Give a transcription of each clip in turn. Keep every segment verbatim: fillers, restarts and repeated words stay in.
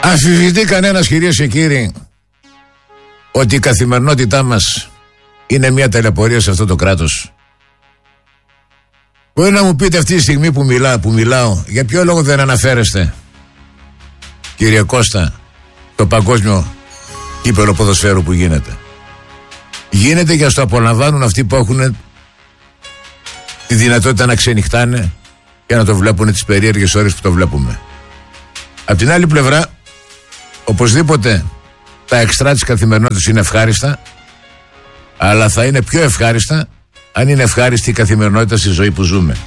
Αμφισβητεί κανένας, κυρίες και κύριοι, ότι η καθημερινότητά μας είναι μια ταλαιπωρία σε αυτό το κράτος? Μπορεί να μου πείτε αυτή τη στιγμή που, μιλά, που μιλάω, για ποιο λόγο δεν αναφέρεστε, κύριε Κώστα, το παγκόσμιο κύπελλο ποδοσφαίρου που γίνεται? Γίνεται για να το απολαμβάνουν αυτοί που έχουν τη δυνατότητα να ξενυχτάνε και να το βλέπουν τις περίεργες ώρες που το βλέπουμε. Απ' την άλλη πλευρά, οπωσδήποτε τα εξτρά της καθημερινότητας είναι ευχάριστα, αλλά θα είναι πιο ευχάριστα αν είναι ευχάριστη η καθημερινότητα στη ζωή που ζούμε.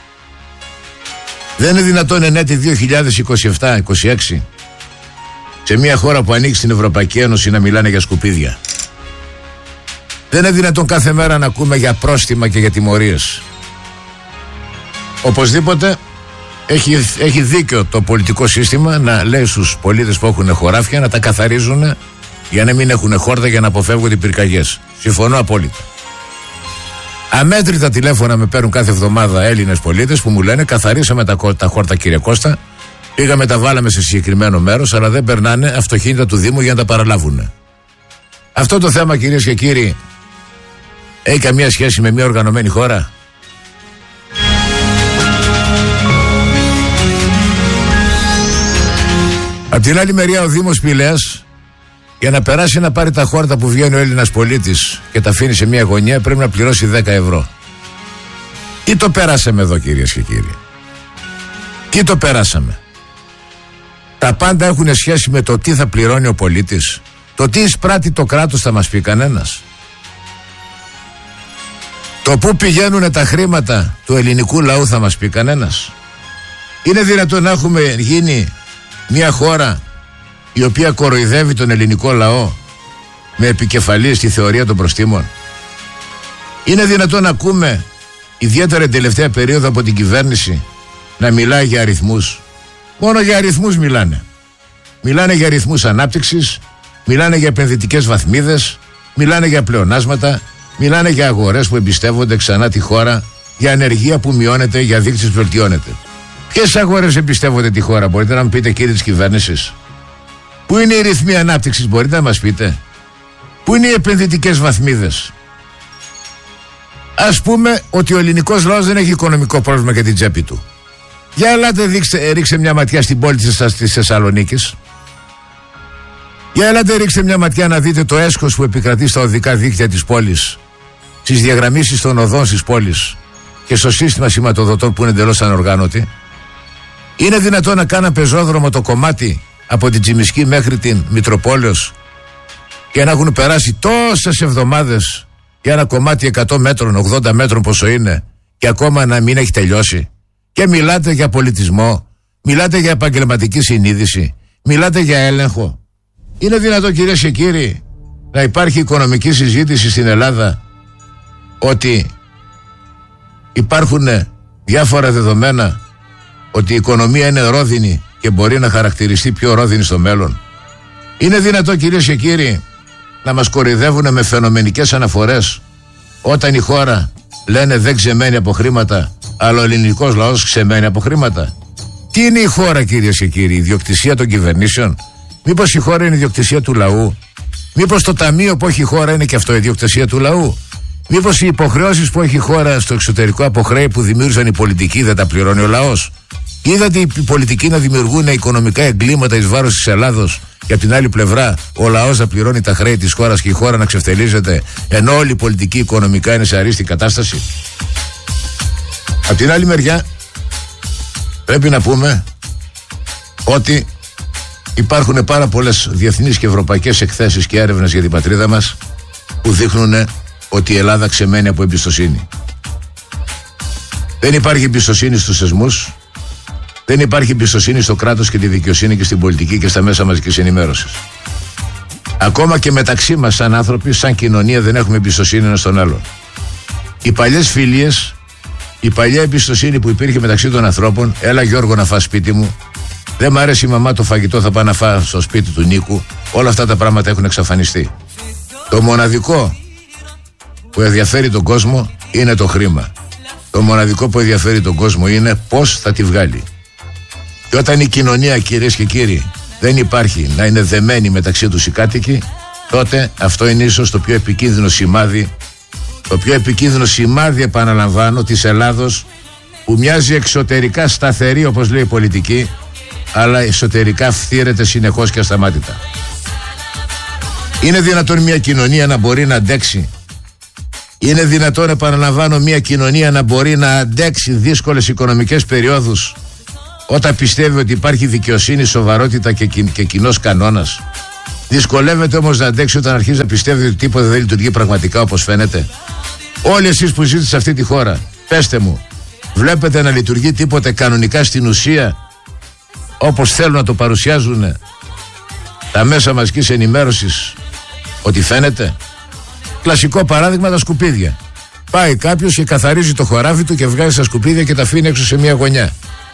Δεν είναι δυνατόν εν έτη δύο χιλιάδες είκοσι επτά είκοσι έξι σε μια χώρα που ανοίξει στην Ευρωπαϊκή Ένωση να μιλάνε για σκουπίδια. Δεν είναι δυνατόν κάθε μέρα να ακούμε για πρόστιμα και για τιμωρίες. Οπωσδήποτε έχει, έχει δίκιο το πολιτικό σύστημα να λέει στους πολίτες που έχουν χωράφια να τα καθαρίζουν για να μην έχουν χόρτα, για να αποφεύγουν οι πυρκαγιές. Συμφωνώ απόλυτα. Αμέτρητα τηλέφωνα με παίρνουν κάθε εβδομάδα Έλληνες πολίτες που μου λένε καθαρίσαμε τα, τα χόρτα, κύριε Κώστα, πήγαμε τα βάλαμε σε συγκεκριμένο μέρος, αλλά δεν περνάνε αυτοκίνητα του Δήμου για να τα παραλάβουν. Αυτό το θέμα, κυρίες και κύριοι, έχει καμία σχέση με μια οργανωμένη χώρα? Απ' την άλλη μεριά, ο Δήμος Πηλαίας, για να περάσει να πάρει τα χόρτα που βγαίνει ο Έλληνας πολίτης και τα αφήνει σε μια γωνία, πρέπει να πληρώσει δέκα ευρώ. Τι το περάσαμε εδώ, κυρίες και κύριοι? Τι το περάσαμε? Τα πάντα έχουν σχέση με το τι θα πληρώνει ο πολίτης. Το τι εισπράττει το κράτος θα μας πει κανένας? Το πού πηγαίνουν τα χρήματα του ελληνικού λαού θα μας πει κανένας? Είναι δυνατόν να έχουμε γίνει μια χώρα η οποία κοροϊδεύει τον ελληνικό λαό με επικεφαλής τη θεωρία των προστήμων? Είναι δυνατόν να ακούμε, ιδιαίτερα την τελευταία περίοδο από την κυβέρνηση, να μιλάει για αριθμούς? Μόνο για αριθμούς μιλάνε. Μιλάνε για αριθμούς ανάπτυξης, μιλάνε για επενδυτικές βαθμίδες, μιλάνε για πλεονάσματα, μιλάνε για αγορές που εμπιστεύονται ξανά τη χώρα, για ανεργία που μειώνεται, για δείκτες που βελτιώνεται. Ποιες αγορές εμπιστεύονται τη χώρα, μπορείτε να μου πείτε, κύριοι της κυβέρνησης? Πού είναι οι ρυθμοί ανάπτυξης, μπορείτε να μας πείτε? Πού είναι οι επενδυτικές βαθμίδες? Ας πούμε ότι ο ελληνικός λαός δεν έχει οικονομικό πρόβλημα για την τσέπη του. Για ελάτε δείξτε, ρίξτε μια ματιά στην πόλη της Θεσσαλονίκης. Για ελάτε ρίξτε μια ματιά να δείτε το έσχος που επικρατεί στα οδικά δίκτυα της πόλης, στις διαγραμμίσεις των οδών της πόλης και στο σύστημα σηματοδοτών που είναι εντελώς ανοργάνωτη. Είναι δυνατόν να κάνουν πεζόδρομο το κομμάτι από την Τσιμισκή μέχρι την Μητροπόλεως και να έχουν περάσει τόσες εβδομάδες για ένα κομμάτι εκατό μέτρων, ογδόντα μέτρων πόσο είναι, και ακόμα να μην έχει τελειώσει? Και μιλάτε για πολιτισμό, μιλάτε για επαγγελματική συνείδηση, μιλάτε για έλεγχο. Είναι δυνατόν, κυρίες και κύριοι, να υπάρχει οικονομική συζήτηση στην Ελλάδα ότι υπάρχουν διάφορα δεδομένα ότι η οικονομία είναι ρόδινη και μπορεί να χαρακτηριστεί πιο ρόδινη στο μέλλον? Είναι δυνατόν, κυρίες και κύριοι, να μας κοροϊδεύουν με φαινομενικές αναφορές όταν η χώρα λένε δεν ξεμένει από χρήματα, αλλά ο ελληνικός λαός ξεμένει από χρήματα? Τι είναι η χώρα, κυρίες και κύριοι? Η ιδιοκτησία των κυβερνήσεων? Μήπως η χώρα είναι η ιδιοκτησία του λαού? Μήπως το ταμείο που έχει η χώρα είναι και αυτό η ιδιοκτησία του λαού? Μήπως οι υποχρεώσεις που έχει η χώρα στο εξωτερικό από χρέη που δημιούργησαν οι πολιτικοί δεν τα πληρώνει ο λαός? Είδατε οι πολιτικοί να δημιουργούν οικονομικά εγκλήματα εις βάρος της Ελλάδος και από την άλλη πλευρά ο λαός να πληρώνει τα χρέη της χώρας και η χώρα να ξεφτελίζεται, ενώ όλη η πολιτική οικονομικά είναι σε αρίστη κατάσταση? Από την άλλη μεριά πρέπει να πούμε ότι υπάρχουν πάρα πολλές διεθνείς και ευρωπαϊκές εκθέσεις και έρευνες για την πατρίδα μας που δείχνουν ότι η Ελλάδα ξεμένει από εμπιστοσύνη. Δεν υπάρχει εμπιστοσύνη στους θεσμούς, δεν υπάρχει εμπιστοσύνη στο κράτος και τη δικαιοσύνη και στην πολιτική και στα μέσα μαζικής ενημέρωσης. Ακόμα και μεταξύ μας σαν άνθρωποι, σαν κοινωνία, δεν έχουμε εμπιστοσύνη ένας στον άλλον. Οι παλιές φιλίες, η παλιά εμπιστοσύνη που υπήρχε μεταξύ των ανθρώπων, έλα Γιώργο να φας σπίτι μου, δεν μ' αρέσει η μαμά το φαγητό, θα πάω να φάω στο σπίτι του Νίκου, όλα αυτά τα πράγματα έχουν εξαφανιστεί. Το μοναδικό που ενδιαφέρει τον κόσμο είναι το χρήμα. Το μοναδικό που ενδιαφέρει τον κόσμο είναι πώς θα τη βγάλει. Και όταν η κοινωνία, κυρίες και κύριοι, δεν υπάρχει να είναι δεμένοι μεταξύ τους οι κάτοικοι, τότε αυτό είναι ίσως το πιο επικίνδυνο σημάδι, το πιο επικίνδυνο σημάδι, επαναλαμβάνω, της Ελλάδος, που μοιάζει εξωτερικά σταθερή, όπως λέει η πολιτική, αλλά εσωτερικά φθήρεται συνεχώς και ασταμάτητα. Είναι δυνατόν μια κοινωνία να μπορεί να αντέξει? Είναι δυνατόν, επαναλαμβάνω, μια κοινωνία να μπορεί να αντέξει δύσκολες οικονομικές περιόδους όταν πιστεύει ότι υπάρχει δικαιοσύνη, σοβαρότητα και, κι, και κοινός κανόνας? Δυσκολεύεται όμως να αντέξει όταν αρχίζει να πιστεύει ότι τίποτα δεν λειτουργεί πραγματικά όπως φαίνεται? Όλοι εσείς που ζείτε σε αυτή τη χώρα, πέστε μου, βλέπετε να λειτουργεί τίποτε κανονικά στην ουσία όπως θέλουν να το παρουσιάζουν τα μέσα μαζικής ενημέρωσης ότι φαίνεται? Κλασικό παράδειγμα, τα σκουπίδια. Πάει κάποιος και καθαρίζει το χωράφι του και βγάζει τα σκουπίδια και τα αφήνει έξω σε μια γωνιά.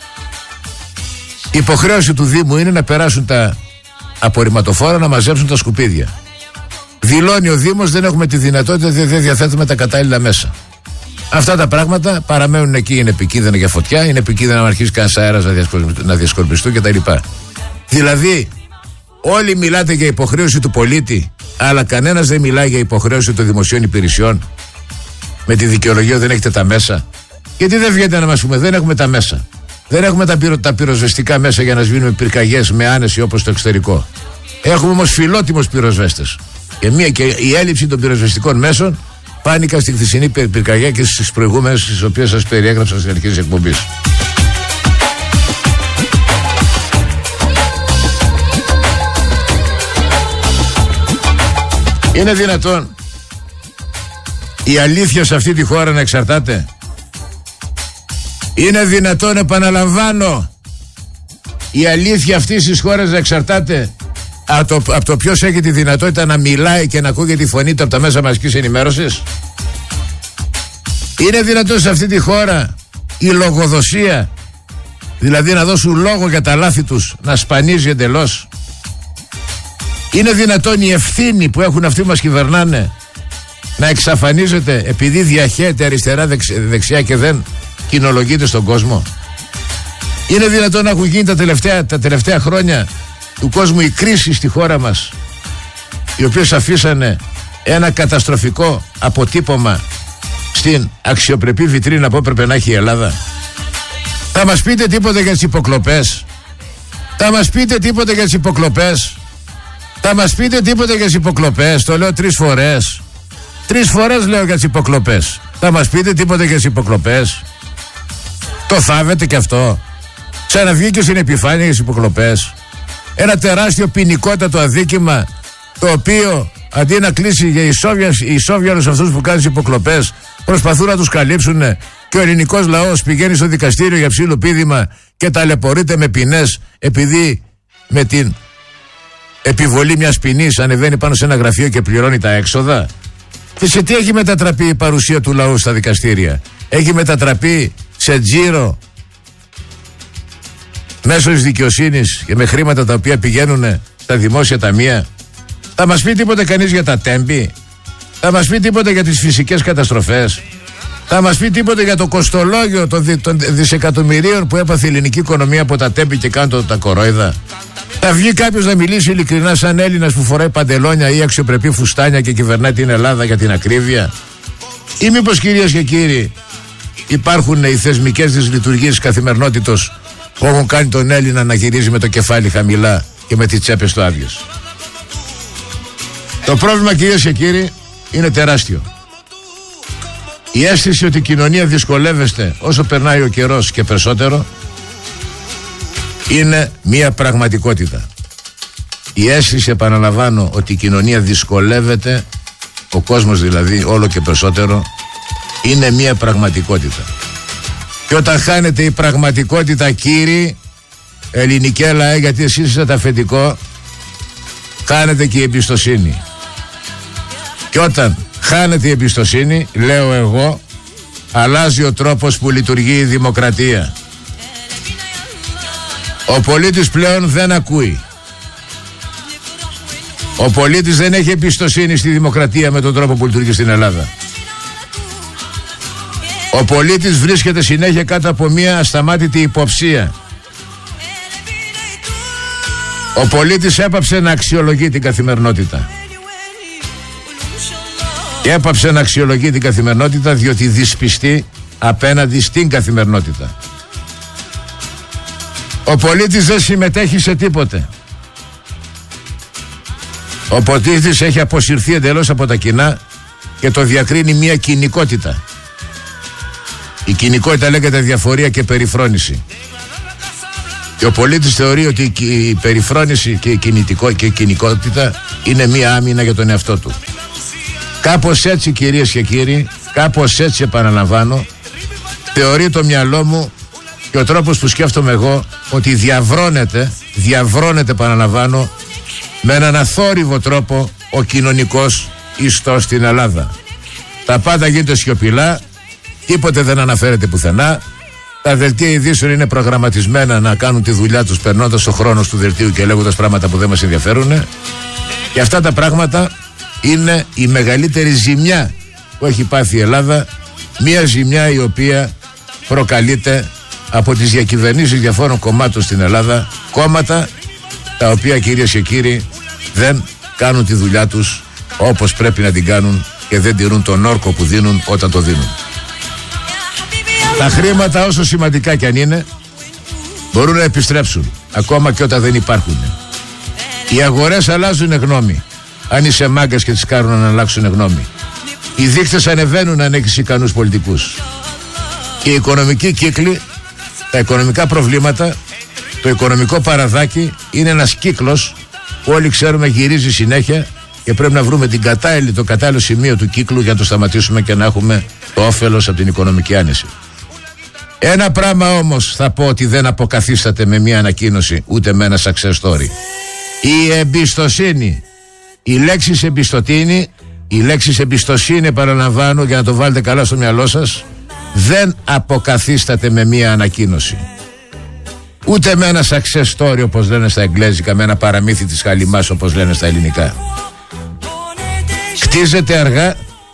Η υποχρέωση του Δήμου είναι να περάσουν τα απορριμματοφόρα να μαζέψουν τα σκουπίδια. Δηλώνει ο Δήμος, δεν έχουμε τη δυνατότητα, δεν διαθέτουμε τα κατάλληλα μέσα. Αυτά τα πράγματα παραμένουν εκεί, είναι επικίνδυνα για φωτιά, είναι επικίνδυνα να αρχίσει κανένας αέρας να διασκορπιστούν κτλ. Δηλαδή, όλοι μιλάτε για υποχρέωση του πολίτη, αλλά κανένας δεν μιλάει για υποχρέωση των δημοσίων υπηρεσιών. Με τη δικαιολογία ότι δεν έχετε τα μέσα. Γιατί δεν βγαίνετε να μας πούμε, δεν έχουμε τα μέσα. Δεν έχουμε τα, πυρο, τα πυροσβεστικά μέσα για να σβήνουμε πυρκαγιές με άνεση όπως στο εξωτερικό. Έχουμε όμως φιλότιμους πυροσβέστες. Και, μία, και η έλλειψη των πυροσβεστικών μέσων φάνηκα στη χθεσινή πυρκαγιά και στις προηγούμενες, τις οποίες σας περιέγραψα στην αρχή της εκπομπής. Είναι δυνατόν η αλήθεια σε αυτή τη χώρα να εξαρτάται? Είναι δυνατόν, επαναλαμβάνω, η αλήθεια αυτής της χώρας να εξαρτάται από το, από το ποιος έχει τη δυνατότητα να μιλάει και να ακούγεται τη φωνή του από τα μέσα μαζικής ενημέρωσης? Είναι δυνατόν σε αυτή τη χώρα η λογοδοσία, δηλαδή να δώσουν λόγο για τα λάθη τους, να σπανίζει εντελώς? Είναι δυνατόν η ευθύνη που έχουν αυτοί που μας κυβερνάνε να εξαφανίζεται επειδή διαχέεται αριστερά δεξιά και δεν κοινολογείται στον κόσμο? Είναι δυνατόν να έχουν γίνει τα τελευταία, τα τελευταία χρόνια του κόσμου η κρίση στη χώρα μας, οι οποίες αφήσανε ένα καταστροφικό αποτύπωμα στην αξιοπρεπή βιτρίνα που έπρεπε να έχει η Ελλάδα? Θα μας πείτε τίποτα για τις υποκλοπές? Θα μας πείτε τίποτα για τις υποκλοπές? Θα μας πείτε τίποτα για τις υποκλοπές? Το λέω τρεις φορές. Τρεις φορές λέω για τις υποκλοπές. Θα μας πείτε τίποτα για τις υποκλοπές? Το θάβετε κι αυτό? Ξαναβγήκε στην επιφάνεια για τις υποκλοπές. Ένα τεράστιο ποινικότατο αδίκημα, το οποίο αντί να κλείσει για ισόβιανους αυτούς που κάνουν τις υποκλοπές, προσπαθούν να τους καλύψουν, και ο ελληνικός λαός πηγαίνει στο δικαστήριο για ψήλο πήδημα και ταλαιπωρείται με ποινές επειδή με την επιβολή μιας ποινής ανεβαίνει πάνω σε ένα γραφείο και πληρώνει τα έξοδα. Και σε τι έχει μετατραπεί η παρουσία του λαού στα δικαστήρια? Έχει μετατραπεί σε τζίρο μέσω της δικαιοσύνης και με χρήματα τα οποία πηγαίνουν στα δημόσια ταμεία. Θα μας πει τίποτε κανείς για τα τέμπη? Θα μας πει τίποτε για τις φυσικές καταστροφές? Θα μας πει τίποτε για το κοστολόγιο των, δι, των δισεκατομμυρίων που έπαθε η ελληνική οικονομία από τα τέμπη και κάτω τα κορόιδα? Θα βγει κάποιος να μιλήσει ειλικρινά σαν Έλληνας που φοράει παντελόνια ή αξιοπρεπή φουστάνια και κυβερνάει την Ελλάδα για την ακρίβεια? Ή μήπως, κυρίες και κύριοι, υπάρχουν οι θεσμικές της λειτουργίες καθημερινότητος που έχουν κάνει τον Έλληνα να γυρίζει με το κεφάλι χαμηλά και με τις τσέπες του άδειες? Το πρόβλημα, κυρίες και κύριοι, είναι τεράστιο. Η αίσθηση ότι η κοινωνία δυσκολεύεστε όσο περνάει ο καιρός και περισσότερο είναι μια πραγματικότητα. Η αίσθηση, επαναλαμβάνω, ότι η κοινωνία δυσκολεύεται, ο κόσμος δηλαδή όλο και περισσότερο, είναι μια πραγματικότητα. Και όταν χάνεται η πραγματικότητα, κύριοι, ελληνικέ λαέ, γιατί εσείς είσαστε αφεντικό, χάνεται και η εμπιστοσύνη. Και όταν χάνεται η εμπιστοσύνη, λέω εγώ, αλλάζει ο τρόπος που λειτουργεί η δημοκρατία. Ο πολίτης πλέον δεν ακούει. Ο πολίτης δεν έχει εμπιστοσύνη στη δημοκρατία με τον τρόπο που λειτουργεί στην Ελλάδα. Ο πολίτης βρίσκεται συνέχεια κάτω από μια ασταμάτητη υποψία. Ο πολίτης έπαψε να αξιολογεί την καθημερινότητα. Και έπαψε να αξιολογεί την καθημερινότητα διότι δυσπιστεί απέναντι στην καθημερινότητα. Ο πολίτης δεν συμμετέχει σε τίποτε. Ο πολίτης έχει αποσυρθεί εντελώς από τα κοινά και το διακρίνει μια κοινικότητα. Η κοινικότητα λέγεται διαφορία και περιφρόνηση. Και ο πολίτης θεωρεί ότι η περιφρόνηση και η, κινητικό, και η κοινικότητα είναι μια άμυνα για τον εαυτό του. Κάπως έτσι, κυρίες και κύριοι, κάπως έτσι, επαναλαμβάνω, θεωρεί το μυαλό μου και ο τρόπος που σκέφτομαι εγώ ότι διαβρώνεται, διαβρώνεται, επαναλαμβάνω, με έναν αθόρυβο τρόπο ο κοινωνικός ιστός στην Ελλάδα. Τα πάντα γίνονται σιωπηλά, τίποτε δεν αναφέρεται πουθενά. Τα δελτία ειδήσεων είναι προγραμματισμένα να κάνουν τη δουλειά τους περνώντας ο χρόνος του δελτίου και λέγοντας πράγματα που δεν μας ενδιαφέρουν. Και αυτά τα πράγματα είναι η μεγαλύτερη ζημιά που έχει πάθει η Ελλάδα. Μια ζημιά η οποία προκαλείται από τις διακυβερνήσεις διαφόρων κομμάτων στην Ελλάδα. Κόμματα τα οποία, κυρίες και κύριοι, δεν κάνουν τη δουλειά τους όπως πρέπει να την κάνουν και δεν τηρούν τον όρκο που δίνουν όταν το δίνουν. Τα χρήματα, όσο σημαντικά κι αν είναι, μπορούν να επιστρέψουν ακόμα και όταν δεν υπάρχουν. Οι αγορές αλλάζουν γνώμη αν είσαι μάγκας και τις κάνουν να αλλάξουν γνώμη. Οι δείκτες ανεβαίνουν αν έχεις ικανούς πολιτικούς. Οι οικονομικοί κύκλοι, τα οικονομικά προβλήματα, το οικονομικό παραδάκι είναι ένας κύκλος που όλοι ξέρουμε γυρίζει συνέχεια και πρέπει να βρούμε την κατάλληλη, το κατάλληλο σημείο του κύκλου για να το σταματήσουμε και να έχουμε το όφελος από την οικονομική άνεση. Ένα πράγμα όμως θα πω ότι δεν αποκαθίσταται με μια ανακοίνωση ούτε με ένα success story. Η εμπιστοσύνη. Η λέξη εμπιστοσύνη, η λέξη εμπιστοσύνη, επαναλαμβάνω για να το βάλετε καλά στο μυαλό σας, δεν αποκαθίσταται με μια ανακοίνωση. Ούτε με ένα success story όπως λένε στα εγγλέζικα, με ένα παραμύθι της χαλιμάς όπως λένε στα ελληνικά. Χτίζεται αργά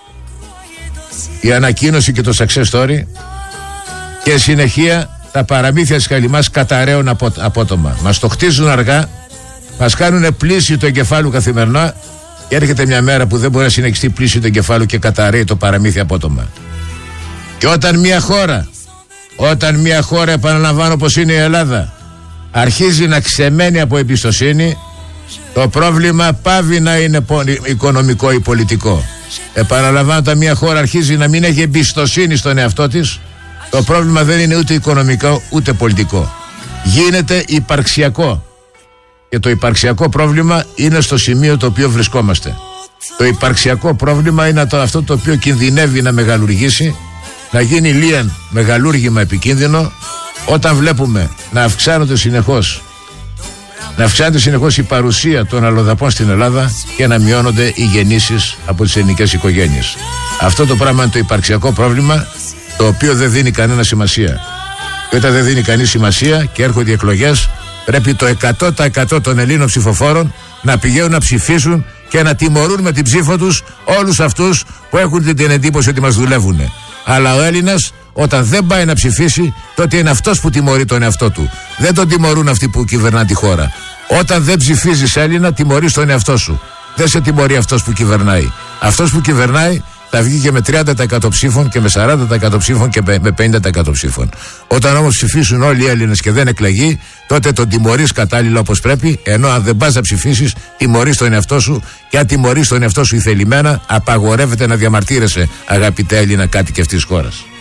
η ανακοίνωση και το success story και συνεχεία τα παραμύθια της χαλιμάς καταραίουν από, απότομα. Μας το χτίζουν αργά, μας κάνουν πλήση του εγκεφάλου καθημερινά και έρχεται μια μέρα που δεν μπορεί να συνεχιστεί πλήση του εγκεφάλου και καταραίει το παραμύθι απότομα. Και όταν μια χώρα, όταν μια χώρα, επαναλαμβάνω πως είναι η Ελλάδα, αρχίζει να ξεμένει από εμπιστοσύνη, το πρόβλημα πάβει να είναι οικονομικό ή πολιτικό. Επαναλαμβάνω, όταν μια χώρα αρχίζει να μην έχει εμπιστοσύνη στον εαυτό της, το πρόβλημα δεν είναι ούτε οικονομικό ούτε πολιτικό. Γίνεται υπαρξιακό. Και το υπαρξιακό πρόβλημα είναι στο σημείο το οποίο βρισκόμαστε. Το υπαρξιακό πρόβλημα είναι το, αυτό το οποίο κινδυνεύει να μεγαλουργήσει, να γίνει λίαν μεγαλούργημα επικίνδυνο, όταν βλέπουμε να αυξάνονται συνεχώς να αυξάνεται συνεχώς η παρουσία των αλλοδαπών στην Ελλάδα και να μειώνονται οι γεννήσεις από τις ελληνικές οικογένειες. Αυτό το πράγμα είναι το υπαρξιακό πρόβλημα, το οποίο δεν δίνει κανένα σημασία. Και όταν δεν δίνει κανεί σημασία και έρχονται οι εκλογές, πρέπει το εκατό τοις εκατό των Ελλήνων ψηφοφόρων να πηγαίνουν να ψηφίσουν και να τιμωρούν με την ψήφο τους όλους αυτούς που έχουν την εντύπωση ότι μας δουλεύουν. Αλλά ο Έλληνας, όταν δεν πάει να ψηφίσει, τότε είναι αυτός που τιμωρεί τον εαυτό του. Δεν τον τιμωρούν αυτοί που κυβερνάνε τη χώρα. Όταν δεν ψηφίζεις Έλληνα, τιμωρείς τον εαυτό σου. Δεν σε τιμωρεί αυτός που κυβερνάει. Αυτός που κυβερνάει θα βγει και με τριάντα τοις εκατό ψήφων και με σαράντα τοις εκατό ψήφων και με πενήντα τοις εκατό ψήφων. Όταν όμως ψηφίσουν όλοι οι Έλληνες και δεν εκλεγεί, τότε τον τιμωρείς κατάλληλα όπως πρέπει, ενώ αν δεν πας να ψηφίσεις, τιμωρείς τον εαυτό σου, και αν τιμωρείς τον εαυτό σου ηθελημένα, απαγορεύεται να διαμαρτύρεσαι, αγαπητέ Έλληνα κάτοικε αυτής της χώρας.